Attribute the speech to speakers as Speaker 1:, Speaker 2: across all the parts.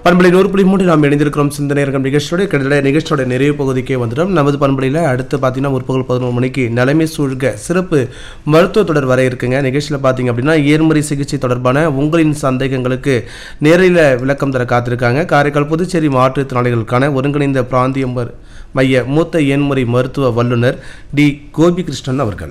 Speaker 1: பண்பலை 100.3 நாம் இணைந்திருக்கிறோம் சிந்தனையரங்கம் நிகழ்ச்சியோட கிட்டத்தட்ட நிகழ்ச்சியோட நிறைவு பகுதிக்கே வந்துடும். நமது பண்பலையில் அடுத்து பார்த்தீங்கன்னா முற்பகல் 11 மணிக்கு நிலைமை சூழ்க சிறப்பு மருத்துவ தொடர் வர இருக்குங்க. நிகழ்ச்சியில் பார்த்தீங்க அப்படின்னா ஏர்முறை சிகிச்சை தொடர்பான உங்களின் சந்தேகங்களுக்கு நேரில் விளக்கம் தர காத்திருக்காங்க. காரைக்கால் புதுச்சேரி மாற்றுத்திறனாளிகளுக்கான ஒருங்கிணைந்த பிராந்திய மைய மூத்த ஏன்முறை மருத்துவ வல்லுநர் டி கோபிகிருஷ்ணன் அவர்கள்.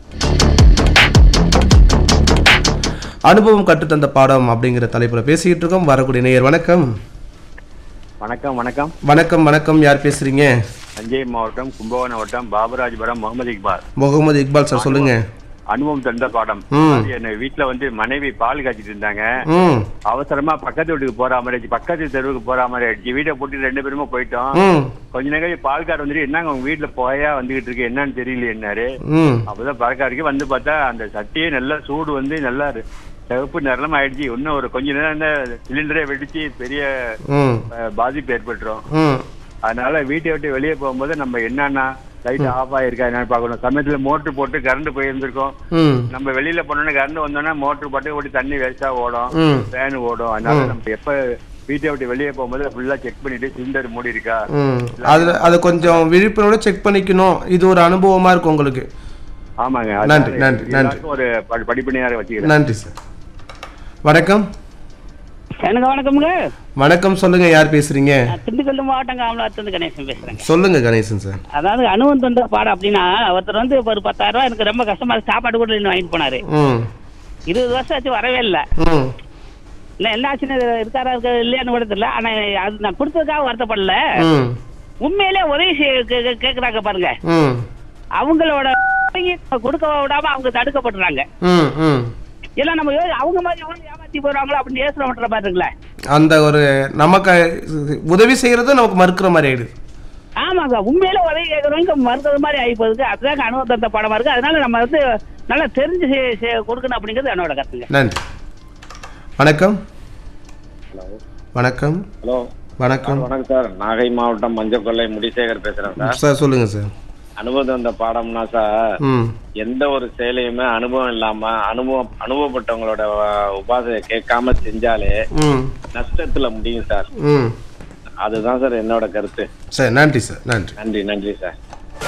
Speaker 1: அனுபவம் கற்றுத்தந்த பாடம் அப்படிங்கிற தலைப்புல பேசிக்கிட்டு இருக்கோம். வரக்கூடிய நேயர் வணக்கம்.
Speaker 2: வணக்கம் வணக்கம்
Speaker 1: வணக்கம் வணக்கம். யார் பேசுறீங்க?
Speaker 2: தஞ்சை மாவட்டம் கும்பகோணம் வட்டம் பாபராஜபுரம்
Speaker 1: முகமது இக்பால் சார், சொல்லுங்க.
Speaker 2: அனுபவம் தந்த பாடம். என்ன வீட்டுல வந்து மனைவி பால் காய்ச்சிட்டு இருந்தாங்க. அவசரமா பக்கத்து வீட்டுக்கு போற மாதிரி, பக்கத்து தெருவுக்கு போற மாதிரி ஆயிடுச்சு. வீட்டை போட்டு 2 பேருமே போயிட்டோம். கொஞ்ச நேரம் பால்கார் வந்துட்டு என்னங்க உங்க வீட்டுல போயா வந்துகிட்டு இருக்கு, என்னன்னு தெரியல என்னாரு. அப்பதான் பால்காருக்கு வந்து பார்த்தா அந்த சட்டியே நல்லா சூடு வந்து நல்லா சிவப்பு நிறம் ஆயிடுச்சு. இன்னும் ஒரு கொஞ்ச நேரம் இந்த சிலிண்டரே வெடிச்சு பெரிய பாதிப்பு ஏற்பட்டுரும். அதனால வீட்டை விட்டு வெளியே போகும்போது நம்ம என்னன்னா லைட் ஆஃப் ஆயிருக்கா என்னன்னு பாக்கணும். சமயத்துல மோட்டர் போட்டு கரண்ட் போயிருந்திருக்கோம். நம்ம வெளியில போனோம்னா கரண்ட் வந்தோம்னா மோட்டர் போட்டு ஓடி தண்ணி வேஸ்டா ஓடும், ஃபேன் ஓடும். அதனால நம்ம எப்ப வீட்டை விட்டு வெளியே போகும்போது ஃபுல்லா செக் பண்ணிட்டு சிலிண்டர் மூடி இருக்கா,
Speaker 1: அது கொஞ்சம் விழிப்புணர்வோட செக் பண்ணிக்கணும். இது ஒரு அனுபவமா இருக்கும் உங்களுக்கு.
Speaker 2: ஆமாங்க,
Speaker 1: நன்றி நன்றி நன்றி.
Speaker 2: ஒரு படிப்படியாக வச்சுக்கிறேன்.
Speaker 1: நன்றி சார். வணக்கம்.
Speaker 3: எனக்கு வணக்கம்ங்க.
Speaker 1: வணக்கம், சொல்லுங்க. யார் பேசுறீங்க?
Speaker 3: திண்டுக்கல் மாவட்டம் காமலாத்திலிருந்து கணேசன் பேசுறேங்க.
Speaker 1: சொல்லுங்க கணேசன் சார்.
Speaker 3: அதாவது அனுபவம் தந்த பாடம் அப்படின்னா, ஒருத்தர் வந்து ஒரு 10,000 ரூபாய் எனக்கு ரொம்ப கஷ்டமா சாப்பாடு கூட இன்னும் வாங்கிட்டு போனாரு. 20 வருஷம் ஆச்சு, வரவே இல்லை. இல்லை என்ன ஆச்சுன்னு இருக்காரா இல்லையான்னு கூட தெரியல. ஆனா அது நான் கொடுத்ததுக்காக வருத்தப்படல. உண்மையிலே உதவி கேட்கறாங்க பாருங்க, அவங்களோட கொடுக்க விடாம அவங்க தடுக்கப்படுறாங்க. எல்லாம் நம்ம அவங்க மாதிரி ஏமாத்தி போறாங்களோ அப்படின்னு ஏசுற மாட்டேற பாருங்களேன். அந்த ஒரு
Speaker 1: நமக்கு உதவி செய்யறது நமக்கு மறுக்கிற மாதிரி ஆயிடுது.
Speaker 3: ஆமாங்க, உண்மையில உதவி கேட்கறவங்க மறுக்கிறது மாதிரி ஆகி போகுது. அதுதான் அனுபவம் தந்த படமா இருக்கு. அதனால நம்ம வந்து நல்லா தெரிஞ்சு கொடுக்கணும் அப்படிங்கிறது என்னோட கருத்துங்க.
Speaker 1: நன்றி. வணக்கம். வணக்கம்.
Speaker 2: ஹலோ.
Speaker 1: வணக்கம்.
Speaker 2: வணக்கம் சார். நாகை மாவட்டம் மஞ்சக்கொல்லை முடிசேகர் பேசுறேன் சார்.
Speaker 1: சார் சொல்லுங்க சார்.
Speaker 2: அனுபவம் அந்த பாடம்னா சார், எந்த ஒரு செயலையுமே அனுபவம் இல்லாம அனுபவப்பட்டவங்களோட உபாதையை கேட்காம செஞ்சாலே நஷ்டத்துல முடியும் சார். அதுதான் சார் என்னோட கருத்து.
Speaker 1: சார் நன்றி சார். நன்றி
Speaker 2: நன்றி நன்றி சார்.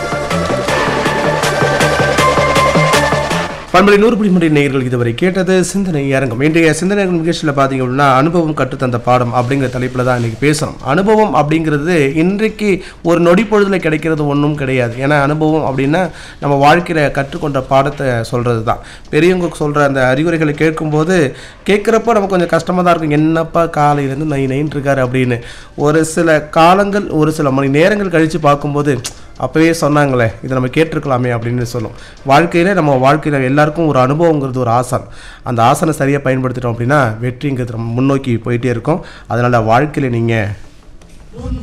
Speaker 1: பண்பலை 100.3 நேயர்கள் இதுவரை கேட்டது சிந்தனை அரங்கம். இன்றைய சிந்தனை நிகழ்ச்சியில் பார்த்தீங்க அப்படின்னா அனுபவம் கற்றுத்தந்த பாடம் அப்படிங்கிற தலைப்பில் தான் இன்றைக்கி பேசுகிறோம். அனுபவம் அப்படிங்கிறது இன்றைக்கு ஒரு நொடி பொழுதில் கிடைக்கிறது ஒன்றும் கிடையாது. ஏன்னா அனுபவம் அப்படின்னா நம்ம வாழ்க்கையில் கற்றுக்கொண்ட பாடத்தை சொல்கிறது தான். பெரியவங்க சொல்கிற அந்த அறிவுரைகளை கேட்கும்போது கேட்குறப்போ நமக்கு கொஞ்சம் கஷ்டமாக தான் இருக்கும். என்னப்பா காலையிலேருந்து நைன் இருக்காரு அப்படின்னு. ஒரு சில காலங்கள் ஒரு சில மணி நேரங்கள் கழித்து பார்க்கும்போது அப்போவே சொன்னாங்களே, இதை நம்ம கேட்டிருக்கலாமே அப்படின்னு சொல்லும். நம்ம வாழ்க்கையில் எல்லாருக்கும் ஒரு அனுபவங்கிறது ஒரு ஆசனம். அந்த ஆசனை சரியாக பயன்படுத்திட்டோம் அப்படின்னா வெற்றிங்கிறது நம்ம முன்னோக்கி போயிட்டே இருக்கும். அதனால் வாழ்க்கையில் நீங்கள்